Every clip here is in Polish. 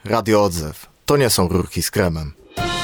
Radio Odzew. To nie są rurki z kremem.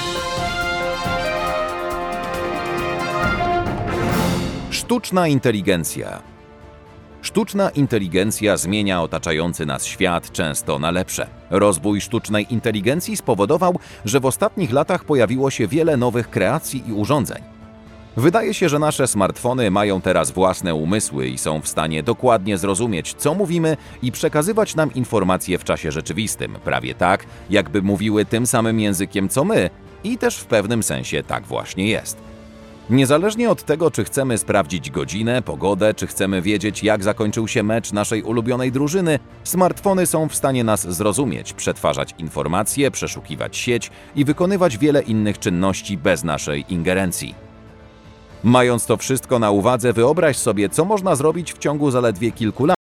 Sztuczna inteligencja. Sztuczna inteligencja zmienia otaczający nas świat często na lepsze. Rozwój sztucznej inteligencji spowodował, że w ostatnich latach pojawiło się wiele nowych kreacji i urządzeń. Wydaje się, że nasze smartfony mają teraz własne umysły i są w stanie dokładnie zrozumieć, co mówimy i przekazywać nam informacje w czasie rzeczywistym, prawie tak, jakby mówiły tym samym językiem co my, i też w pewnym sensie tak właśnie jest. Niezależnie od tego, czy chcemy sprawdzić godzinę, pogodę, czy chcemy wiedzieć, jak zakończył się mecz naszej ulubionej drużyny, smartfony są w stanie nas zrozumieć, przetwarzać informacje, przeszukiwać sieć i wykonywać wiele innych czynności bez naszej ingerencji. Mając to wszystko na uwadze, wyobraź sobie, co można zrobić w ciągu zaledwie kilku lat.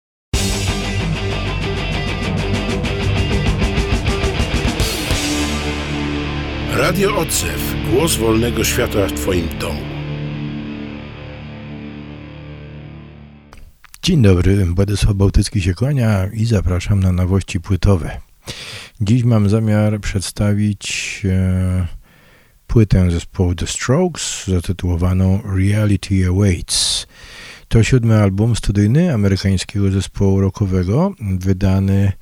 Radio Odzew. Głos wolnego świata w Twoim domu. Dzień dobry, Władysław Bałtycki się kłania i zapraszam na nowości płytowe. Dziś mam zamiar przedstawić płytę zespołu The Strokes zatytułowaną Reality Awaits. To 7. album studyjny amerykańskiego zespołu rockowego, wydany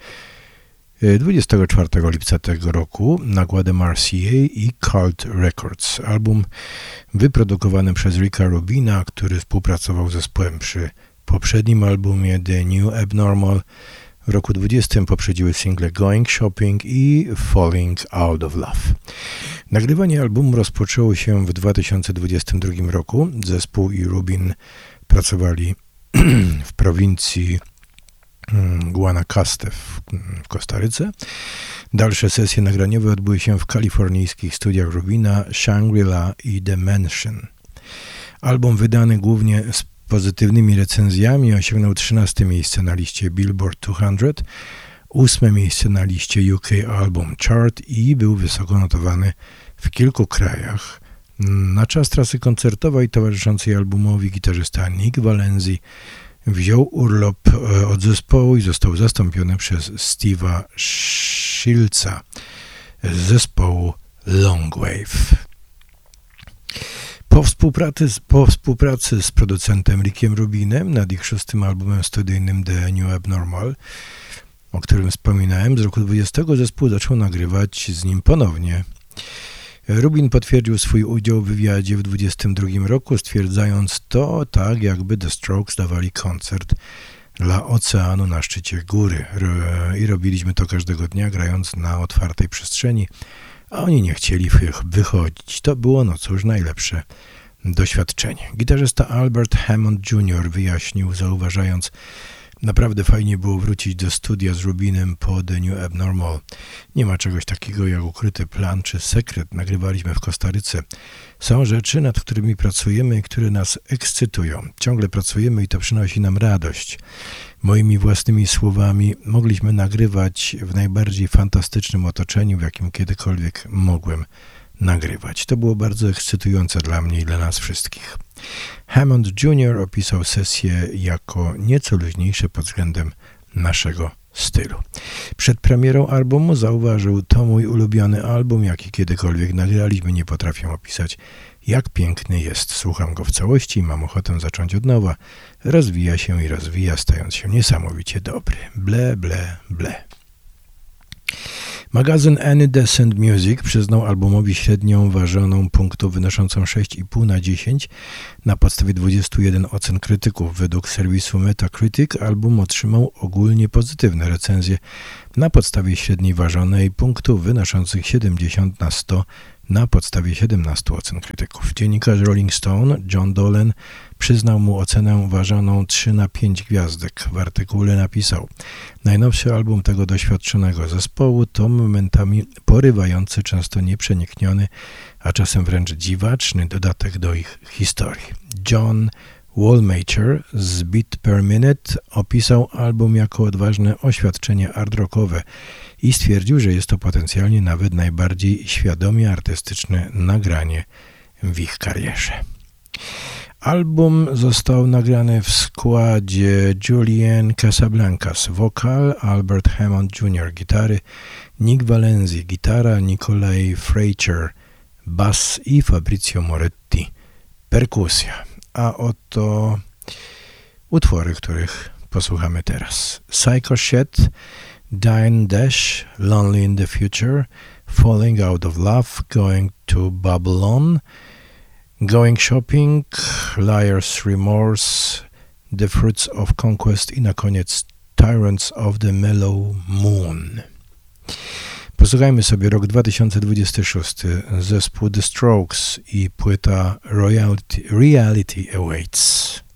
24 lipca tego roku nakładem RCA i Cult Records. Album wyprodukowany przez Ricka Rubina, który współpracował z zespołem przy poprzednim albumie The New Abnormal. W roku 20 poprzedziły single Going Shopping i Falling Out of Love. Nagrywanie albumu rozpoczęło się w 2022 roku. Zespół i Rubin pracowali w prowincji Guanacaste w Kostaryce. Dalsze sesje nagraniowe odbyły się w kalifornijskich studiach Rubina, Shangri-La i The Mansion. Album wydany głównie z pozytywnymi recenzjami osiągnął 13. miejsce na liście Billboard 200, 8. miejsce na liście UK Album Chart i był wysoko notowany w kilku krajach. Na czas trasy koncertowej towarzyszącej albumowi gitarzysta Nick Valenzi wziął urlop od zespołu i został zastąpiony przez Steve'a Shiltza z zespołu Longwave. Po współpracy z producentem Rickiem Rubinem nad ich 6. albumem studyjnym The New Abnormal, o którym wspominałem, z roku 20 zespół zaczął nagrywać z nim ponownie. Rubin potwierdził swój udział w wywiadzie w 22 roku, stwierdzając to tak, jakby The Strokes dawali koncert dla oceanu na szczycie góry i robiliśmy to każdego dnia, grając na otwartej przestrzeni, a oni nie chcieli wychodzić. To było, no cóż, najlepsze doświadczenie. Gitarzysta Albert Hammond Jr. wyjaśnił, zauważając: naprawdę fajnie było wrócić do studia z Rubinem po The New Abnormal. Nie ma czegoś takiego jak ukryty plan czy sekret. Nagrywaliśmy w Kostaryce. Są rzeczy, nad którymi pracujemy i które nas ekscytują. Ciągle pracujemy i to przynosi nam radość. Moimi własnymi słowami, mogliśmy nagrywać w najbardziej fantastycznym otoczeniu, w jakim kiedykolwiek mogłem nagrywać. To było bardzo ekscytujące dla mnie i dla nas wszystkich. Hammond Jr. opisał sesję jako nieco luźniejsze pod względem naszego stylu. Przed premierą albumu zauważył: to mój ulubiony album, jaki kiedykolwiek nagraliśmy. Nie potrafię opisać, jak piękny jest. Słucham go w całości i mam ochotę zacząć od nowa. Rozwija się i rozwija, stając się niesamowicie dobry. Ble, ble, ble. Magazyn Any Decent Music przyznał albumowi średnią ważoną punktów wynoszącą 6,5 na 10 na podstawie 21 ocen krytyków. Według serwisu Metacritic album otrzymał ogólnie pozytywne recenzje na podstawie średniej ważonej punktów wynoszących 70 na 100 na podstawie 17 ocen krytyków. Dziennikarz Rolling Stone John Dolan przyznał mu ocenę ważoną 3 na 5 gwiazdek. W artykule napisał: najnowszy album tego doświadczonego zespołu to momentami porywający, często nieprzenikniony, a czasem wręcz dziwaczny dodatek do ich historii. John Wallmacher z Beat Per Minute opisał album jako odważne oświadczenie art rockowe i stwierdził, że jest to potencjalnie nawet najbardziej świadomie artystyczne nagranie w ich karierze. Album został nagrany w składzie Julian Casablancas, wokal, Albert Hammond Jr., gitary, Nick Valenzi, gitara, Nicolai Fraiture, bas i Fabrizio Moretti, perkusja. A oto utwory, których posłuchamy teraz. Psycho Shed, Dine Dash, Lonely in the Future, Falling Out of Love, Going to Babylon, Going Shopping, Liar's Remorse, The Fruits of Conquest i na koniec Tyrants of the Mellow Moon. Posłuchajmy sobie rok 2026, zespół The Strokes i płyta Reality Awaits.